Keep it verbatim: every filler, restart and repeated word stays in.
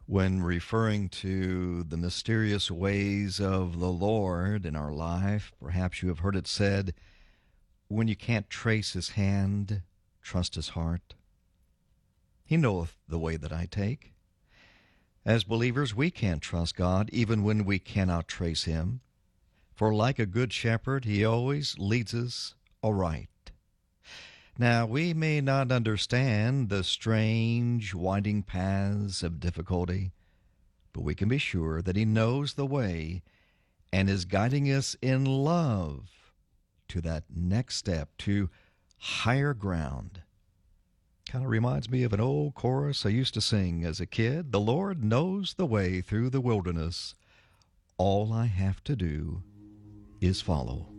When referring to the mysterious ways of the Lord in our life, perhaps you have heard it said, when you can't trace his hand, trust his heart. He knoweth the way that I take. As believers, we can't trust God even when we cannot trace him. For like a good shepherd, he always leads us aright. Now, we may not understand the strange, winding paths of difficulty, but we can be sure that he knows the way and is guiding us in love to that next step, to higher ground. Kind of reminds me of an old chorus I used to sing as a kid. The Lord knows the way through the wilderness. All I have to do is follow.